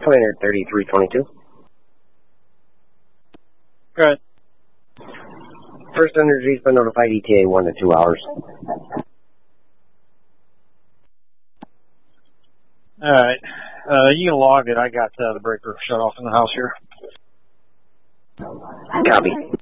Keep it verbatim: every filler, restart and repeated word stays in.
Planner thirty-three twenty-two. Good. First Energy's been notified E T A one to two hours. Alright. Uh, you can log it. I got uh, the breaker shut off in the house here. Copy.